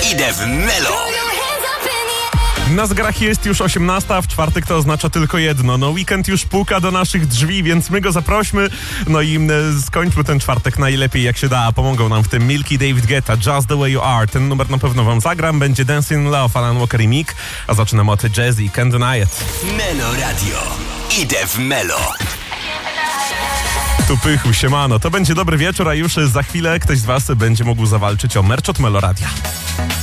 Idę w Melo. Na zegarach jest już 18, a w czwartek to oznacza tylko jedno. No weekend już puka do naszych drzwi, więc my go zaprośmy. No i skończmy ten czwartek najlepiej jak się da. Pomogą nam w tym Milky, David Guetta, Just the Way You Are. Ten numer na pewno wam zagram. Będzie Dancing in Love, Alan Walker i Mick. A zaczynamy od Jazzy, Can't Deny It. Melo Radio. Idę w Melo. Tu Pychu, siemano. To będzie dobry wieczór, a już za chwilę ktoś z was będzie mógł zawalczyć o merch od Melo Radia.